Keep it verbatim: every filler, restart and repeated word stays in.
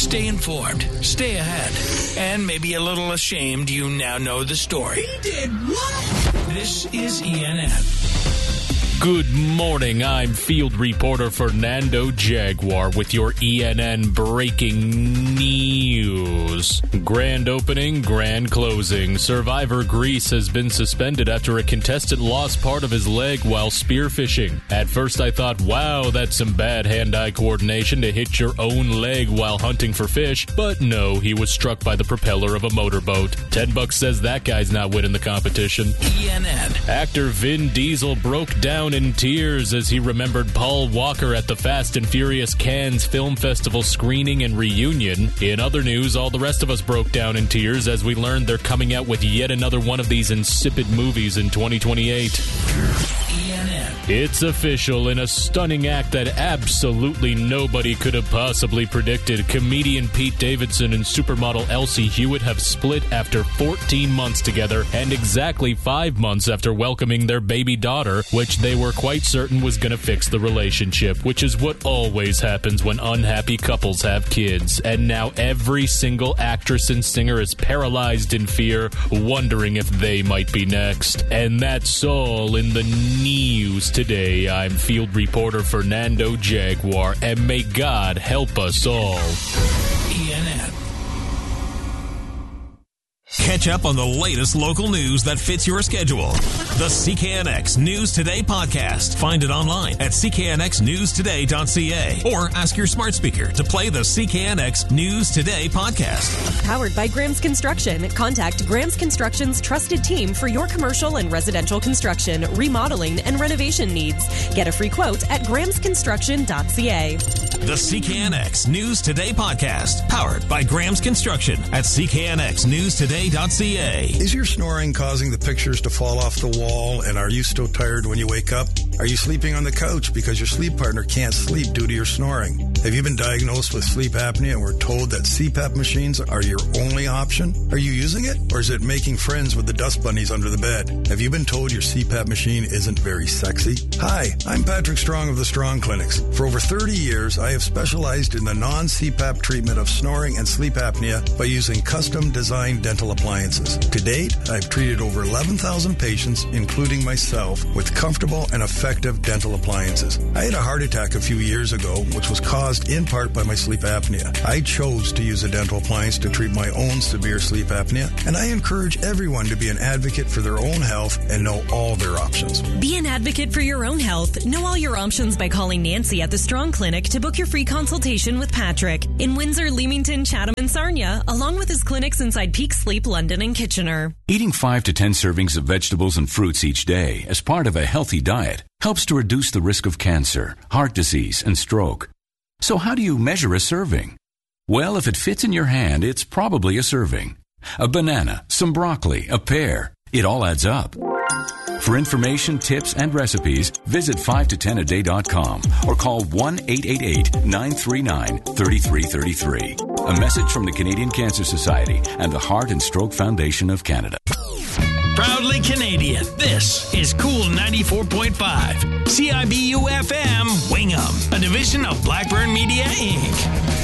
Stay informed, stay ahead, and maybe a little ashamed you now know the story. He did what? This is E N N. Good morning, I'm field reporter Fernando Jaguar with your E N N breaking news. Grand opening, grand closing. Survivor Greece has been suspended after a contestant lost part of his leg while spearfishing. At first I thought, wow, that's some bad hand-eye coordination to hit your own leg while hunting for fish, but no, he was struck by the propeller of a motorboat. Ten bucks says that guy's not winning the competition. E N N. Actor Vin Diesel broke down in tears as he remembered Paul Walker at the Fast and Furious Cannes Film Festival screening and reunion. In other news, all the rest of us broke down in tears as we learned they're coming out with yet another one of these insipid movies in twenty twenty-eight. E N N. It's official. In a stunning act that absolutely nobody could have possibly predicted, comedian Pete Davidson and supermodel Elsie Hewitt have split after fourteen months together and exactly five months after welcoming their baby daughter, which they were quite certain was going to fix the relationship, which is what always happens when unhappy couples have kids. And now every single actress and singer is paralyzed in fear, wondering if they might be next. And that's all in the news today. I'm field reporter Fernando Jaguar, and may God help us all. E N N. Catch up on the latest local news that fits your schedule. The C K N X News Today podcast. Find it online at c k n x news today dot c a or ask your smart speaker to play the C K N X News Today podcast. Powered by Graham's Construction. Contact Graham's Construction's trusted team for your commercial and residential construction, remodeling, and renovation needs. Get a free quote at grahams construction dot c a. The C K N X News Today podcast. Powered by Graham's Construction at c k n x news today dot c a. Is your snoring causing the pictures to fall off the wall, and are you still tired when you wake up? Are you sleeping on the couch because your sleep partner can't sleep due to your snoring? Have you been diagnosed with sleep apnea and were told that C PAP machines are your only option? Are you using it, or is it making friends with the dust bunnies under the bed? Have you been told your C PAP machine isn't very sexy? Hi, I'm Patrick Strong of the Strong Clinics. For over thirty years, I have specialized in the non-C PAP treatment of snoring and sleep apnea by using custom-designed dental appliances. To date, I've treated over eleven thousand patients, including myself, with comfortable and effective dental appliances. I had a heart attack a few years ago, which was caused in part by my sleep apnea. I chose to use a dental appliance to treat my own severe sleep apnea, and I encourage everyone to be an advocate for their own health and know all their options. Be an advocate for your own health. Know all your options by calling Nancy at the Strong Clinic to book your free consultation with Patrick in Windsor, Leamington, Chatham, and Sarnia, along with his clinics inside Peak Sleep, London, and Kitchener. Eating five to ten servings of vegetables and fruits each day as part of a healthy diet helps to reduce the risk of cancer, heart disease, and stroke. So how do you measure a serving? Well, if it fits in your hand, it's probably a serving. A banana, some broccoli, a pear. It all adds up. For information, tips, and recipes, visit five to ten a day dot com or call one eight eight eight, nine three nine, three three three three. A message from the Canadian Cancer Society and the Heart and Stroke Foundation of Canada. Proudly Canadian, this is Cool ninety-four point five. C I B U F M, Wingham, a division of Blackburn Media, Incorporated.